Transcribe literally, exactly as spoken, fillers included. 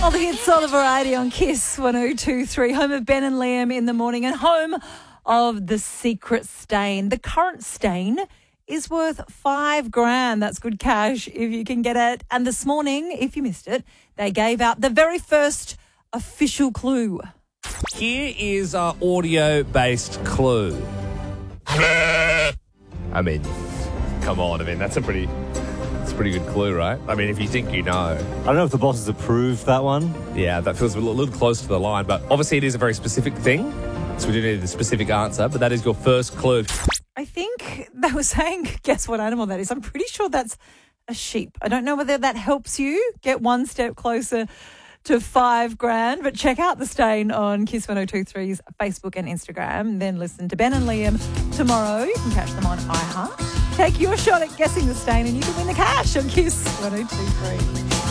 All the hits, all the variety on Kiss one oh two point three. Home of Ben and Liam in the morning and home of The Secret Stain. The current stain is worth five grand. That's good cash if you can get it. And this morning, if you missed it, they gave out the very first official clue. Here is our audio-based clue. I mean, come on. I mean, that's a pretty... It's a pretty good clue, right? I mean, if you think you know. I don't know if the boss has approved that one. Yeah, that feels a little, little close to the line, but obviously it is a very specific thing, so we do need a specific answer, but that is your first clue. I think they were saying, guess what animal that is? I'm pretty sure that's a sheep. I don't know whether that helps you get one step closer to five grand, but check out The Stain on Kiss one oh two point three's Facebook and Instagram. Then listen to Ben and Liam tomorrow. You can catch them on iHeart. Take your shot at guessing The Stain and you can win the cash on Kiss one oh two point three.